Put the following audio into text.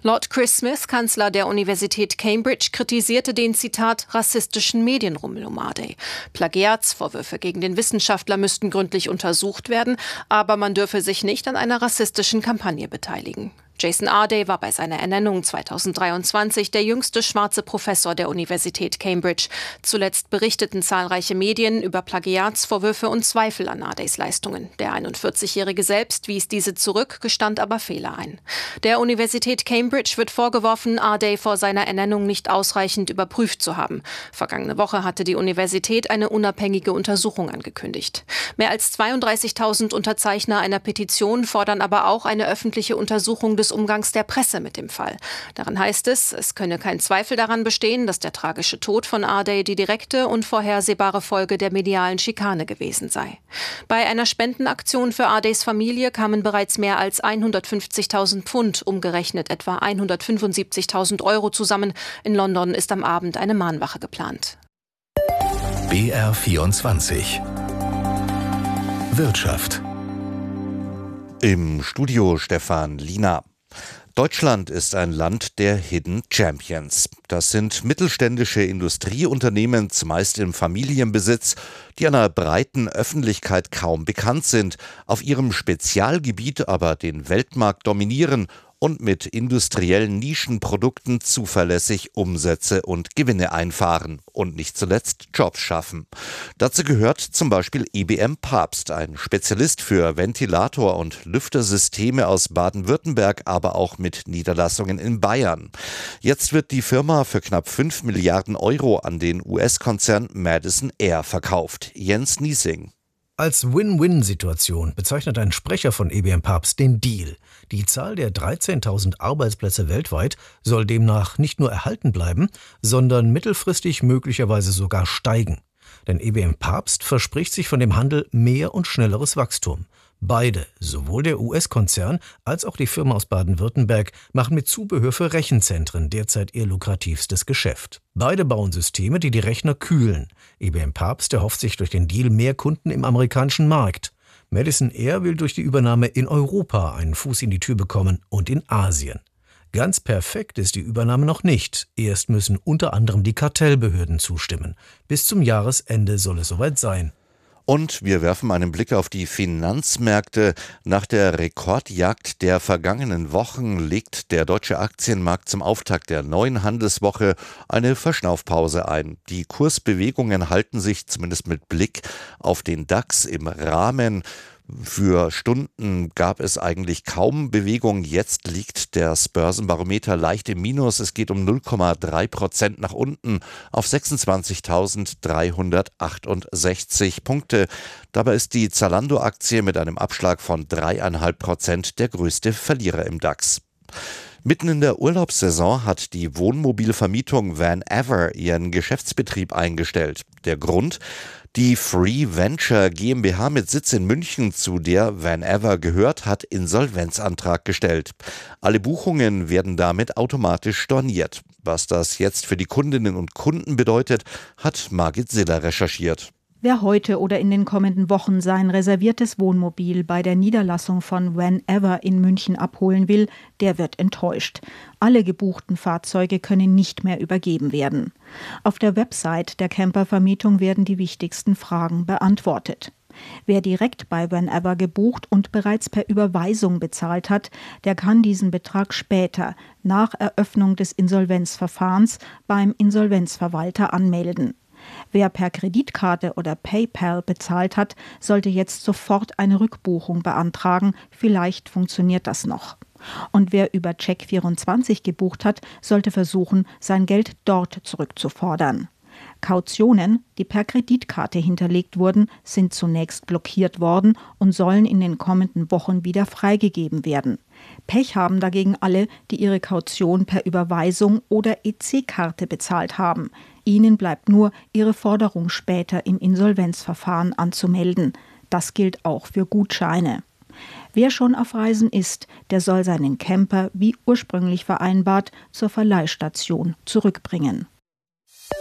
Lord Chris Smith, Kanzler der Universität Cambridge, kritisierte den, Zitat, rassistischen Medienrummel um Ardey. Plagiatsvorwürfe gegen den Wissenschaftler müssten gründlich untersucht werden, aber man dürfe sich nicht an einer rassistischen Kampagne beteiligen. Jason Ardey war bei seiner Ernennung 2023 der jüngste schwarze Professor der Universität Cambridge. Zuletzt berichteten zahlreiche Medien über Plagiatsvorwürfe und Zweifel an Ardeys Leistungen. Der 41-Jährige selbst wies diese zurück, gestand aber Fehler ein. Der Universität Cambridge wird vorgeworfen, Ardey vor seiner Ernennung nicht ausreichend überprüft zu haben. Vergangene Woche hatte die Universität eine unabhängige Untersuchung angekündigt. Mehr als 32.000 Unterzeichner einer Petition fordern aber auch eine öffentliche Untersuchung des Umgangs der Presse mit dem Fall. Darin heißt es könne kein Zweifel daran bestehen, dass der tragische Tod von Ardey die direkte und vorhersehbare Folge der medialen Schikane gewesen sei. Bei einer Spendenaktion für Ardeys Familie kamen bereits mehr als 150.000 Pfund, umgerechnet etwa 175.000 Euro zusammen. In London ist am Abend eine Mahnwache geplant. BR24 Wirtschaft. Im Studio Stefan Liener. Deutschland ist ein Land der Hidden Champions. Das sind mittelständische Industrieunternehmen, zumeist im Familienbesitz, die einer breiten Öffentlichkeit kaum bekannt sind, auf ihrem Spezialgebiet aber den Weltmarkt dominieren und mit industriellen Nischenprodukten zuverlässig Umsätze und Gewinne einfahren und nicht zuletzt Jobs schaffen. Dazu gehört zum Beispiel EBM Papst, ein Spezialist für Ventilator- und Lüftersysteme aus Baden-Württemberg, aber auch mit Niederlassungen in Bayern. Jetzt wird die Firma für knapp 5 Milliarden Euro an den US-Konzern Madison Air verkauft. Jens Niesing. Als Win-Win-Situation bezeichnet ein Sprecher von EBM Papst den Deal. Die Zahl der 13.000 Arbeitsplätze weltweit soll demnach nicht nur erhalten bleiben, sondern mittelfristig möglicherweise sogar steigen. Denn EBM Papst verspricht sich von dem Handel mehr und schnelleres Wachstum. Beide, sowohl der US-Konzern als auch die Firma aus Baden-Württemberg, machen mit Zubehör für Rechenzentren derzeit ihr lukrativstes Geschäft. Beide bauen Systeme, die die Rechner kühlen. EBM Papst erhofft sich durch den Deal mehr Kunden im amerikanischen Markt. Madison Air will durch die Übernahme in Europa einen Fuß in die Tür bekommen und in Asien. Ganz perfekt ist die Übernahme noch nicht. Erst müssen unter anderem die Kartellbehörden zustimmen. Bis zum Jahresende soll es soweit sein. Und wir werfen einen Blick auf die Finanzmärkte. Nach der Rekordjagd der vergangenen Wochen legt der deutsche Aktienmarkt zum Auftakt der neuen Handelswoche eine Verschnaufpause ein. Die Kursbewegungen halten sich zumindest mit Blick auf den DAX im Rahmen. Für Stunden gab es eigentlich kaum Bewegung. Jetzt liegt das Börsenbarometer leicht im Minus. Es geht um 0,3% nach unten auf 26.368 Punkte. Dabei ist die Zalando-Aktie mit einem Abschlag von 3,5% der größte Verlierer im DAX. Mitten in der Urlaubssaison hat die Wohnmobilvermietung Van-Ever ihren Geschäftsbetrieb eingestellt. Der Grund? Die Free Venture GmbH mit Sitz in München, zu der Van-Ever gehört, hat Insolvenzantrag gestellt. Alle Buchungen werden damit automatisch storniert. Was das jetzt für die Kundinnen und Kunden bedeutet, hat Margit Siller recherchiert. Wer heute oder in den kommenden Wochen sein reserviertes Wohnmobil bei der Niederlassung von Van-Ever in München abholen will, der wird enttäuscht. Alle gebuchten Fahrzeuge können nicht mehr übergeben werden. Auf der Website der Campervermietung werden die wichtigsten Fragen beantwortet. Wer direkt bei Van-Ever gebucht und bereits per Überweisung bezahlt hat, der kann diesen Betrag später, nach Eröffnung des Insolvenzverfahrens, beim Insolvenzverwalter anmelden. Wer per Kreditkarte oder PayPal bezahlt hat, sollte jetzt sofort eine Rückbuchung beantragen. Vielleicht funktioniert das noch. Und wer über Check24 gebucht hat, sollte versuchen, sein Geld dort zurückzufordern. Kautionen, die per Kreditkarte hinterlegt wurden, sind zunächst blockiert worden und sollen in den kommenden Wochen wieder freigegeben werden. Pech haben dagegen alle, die ihre Kaution per Überweisung oder EC-Karte bezahlt haben. Ihnen bleibt nur, ihre Forderung später im Insolvenzverfahren anzumelden. Das gilt auch für Gutscheine. Wer schon auf Reisen ist, der soll seinen Camper, wie ursprünglich vereinbart, zur Verleihstation zurückbringen.